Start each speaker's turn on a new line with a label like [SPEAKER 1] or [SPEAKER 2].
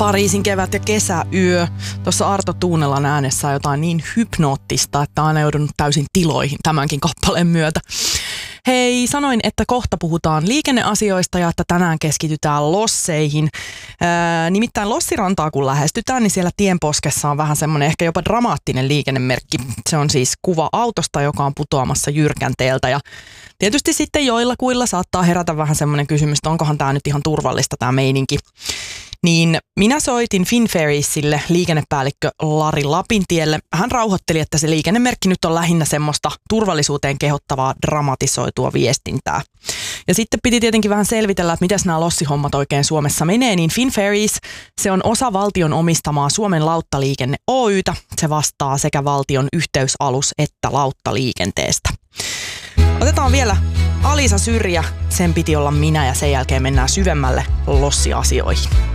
[SPEAKER 1] Pariisin kevät ja kesäyö. Tuossa Arto Tuunelan äänessä on jotain niin hypnoottista, että aina joudun täysin tiloihin tämänkin kappaleen myötä. Hei, sanoin, että kohta puhutaan liikenneasioista ja että tänään keskitytään losseihin. Nimittäin Lossirantaa kun lähestytään, niin siellä tienposkessa on vähän semmoinen ehkä jopa dramaattinen liikennemerkki. Se on siis kuva autosta, joka on putoamassa jyrkänteeltä ja tietysti sitten joillakuilla saattaa herätä vähän semmoinen kysymys, että onkohan tämä nyt ihan turvallista tämä meininki. Niin minä soitin Finferriesille liikennepäällikkö Lari Lapintielle. Hän rauhoitteli, että se liikennemerkki nyt on lähinnä semmoista turvallisuuteen kehottavaa dramatisoitua viestintää. Ja sitten piti tietenkin vähän selvitellä, että miten nämä lossihommat oikein Suomessa menee, niin Finferries, se on osa valtion omistamaa Suomen lauttaliikenne Oy:tä. Se vastaa sekä valtion yhteysalus- että lauttaliikenteestä. Otetaan vielä Alisa Syrjä, sen piti olla minä ja sen jälkeen mennään syvemmälle lossiasioihin.